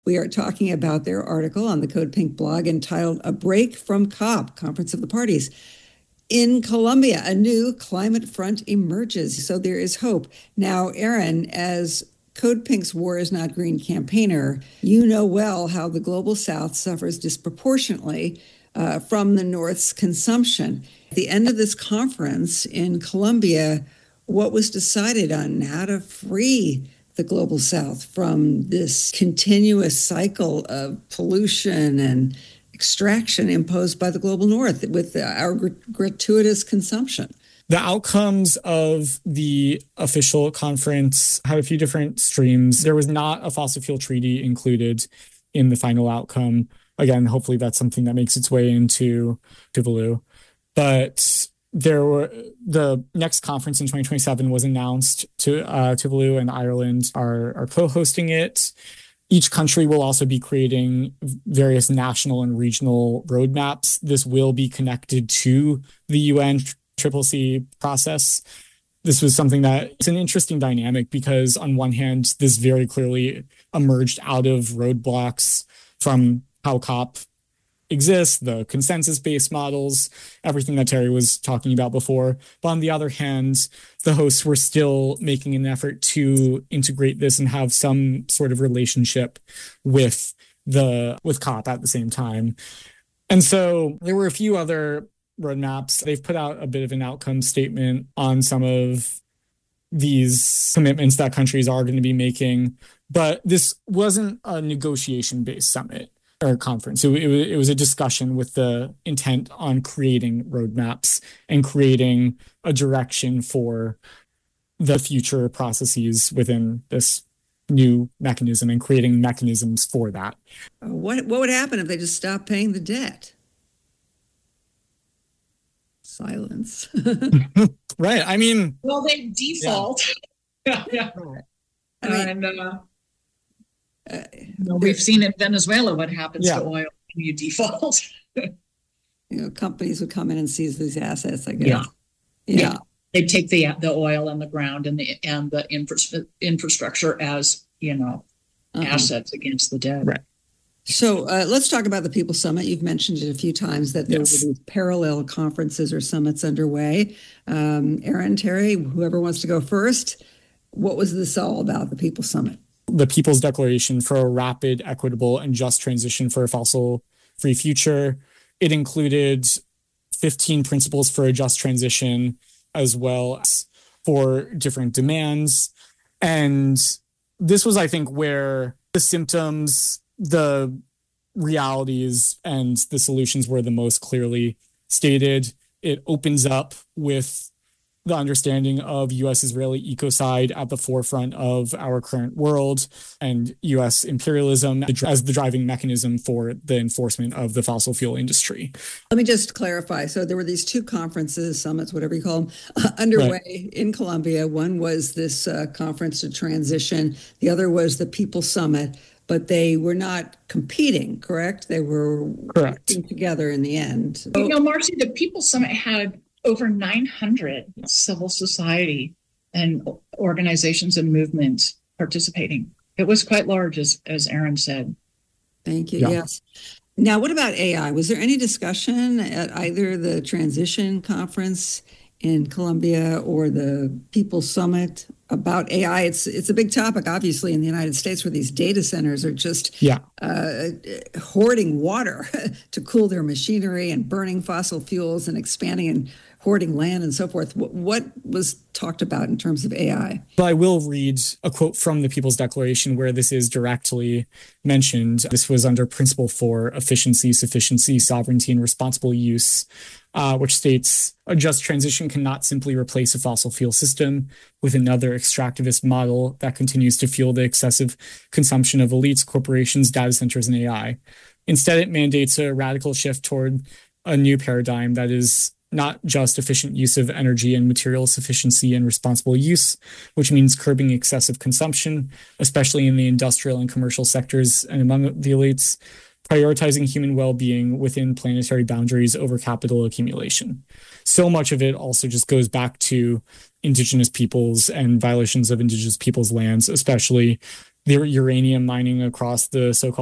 We are talking about their article on the Code Pink blog entitled A Break from COP, Conference of the Parties. In Colombia, a new climate front emerges, so there is hope. Now, Aaron, as Code Pink's War is Not Green campaigner, you know well how the Global South suffers disproportionately from the North's consumption. At the end of this conference in Colombia, what was decided on how to free the Global South from this continuous cycle of pollution and extraction imposed by the Global North with our gratuitous consumption? The outcomes of the official conference had a few different streams. There was not a fossil fuel treaty included in the final outcome. Again, hopefully that's something that makes its way into Tuvalu. But the next conference in 2027 was announced. Tuvalu and Ireland are co-hosting it. Each country will also be creating various national and regional roadmaps. This will be connected to the UN CCC process. This was something that it's an interesting dynamic because on one hand, this very clearly emerged out of roadblocks from how COP exists, the consensus-based models, everything that Terry was talking about before. But on the other hand, the hosts were still making an effort to integrate this and have some sort of relationship with COP at the same time. And so there were a few other roadmaps. They've put out a bit of an outcome statement on some of these commitments that countries are going to be making. But this wasn't a negotiation-based summit or conference. It was a discussion with the intent on creating roadmaps and creating a direction for the future processes within this new mechanism and creating mechanisms for that. What would happen if they just stopped paying the debt? Silence. Right. I mean, well, they default. Yeah. We've seen in Venezuela what happens to oil when you default. Companies would come in and seize these assets, I guess. Yeah. They take the oil and the ground and the infrastructure as assets against the debt. Right. So let's talk about the People's Summit. You've mentioned it a few times that there were these parallel conferences or summits underway. Aaron, Terry, whoever wants to go first, what was this all about, the People's Summit? The People's Declaration for a Rapid, Equitable, and Just Transition for a Fossil-Free Future. It included 15 principles for a just transition, as well as 4 different demands. And this was, I think, where the symptoms, the realities, and the solutions were the most clearly stated. It opens up with the understanding of U.S.-Israeli ecocide at the forefront of our current world and U.S. imperialism as the driving mechanism for the enforcement of the fossil fuel industry. Let me just clarify. So there were these 2 conferences, summits, whatever you call them, underway in Colombia. One was this conference to transition. The other was the People's Summit, but they were not competing, correct? They were working together in the end. Marcy, the People's Summit had over 900 civil society and organizations and movements participating. It was quite large, as Aaron said. Thank you. Yeah. Yes. Now, what about AI? Was there any discussion at either the Transition Conference in Colombia or the People's Summit about AI? It's a big topic, obviously, in the United States, where these data centers are just hoarding water to cool their machinery and burning fossil fuels and expanding and hoarding land and so forth. What was talked about in terms of AI? Well, I will read a quote from the People's Declaration where this is directly mentioned. This was under Principle 4, Efficiency, Sufficiency, Sovereignty, and Responsible Use, which states, a just transition cannot simply replace a fossil fuel system with another extractivist model that continues to fuel the excessive consumption of elites, corporations, data centers, and AI. Instead, it mandates a radical shift toward a new paradigm that is not just efficient use of energy and material sufficiency and responsible use, which means curbing excessive consumption, especially in the industrial and commercial sectors and among the elites, prioritizing human well-being within planetary boundaries over capital accumulation. So much of it also just goes back to indigenous peoples and violations of indigenous peoples' lands, especially the uranium mining across the so-called